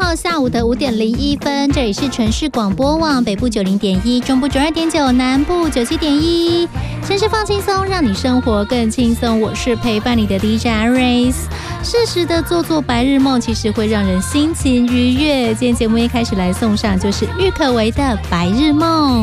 到下午的5点01分，这里是城市广播网，北部90.1，中部92.9，南部97.1，城市放轻松，让你生活更轻松。我是陪伴你的 DJ Aris。适时的做做白日梦，其实会让人心情愉悦。今天节目一开始来送上就是郁可唯的《白日梦》。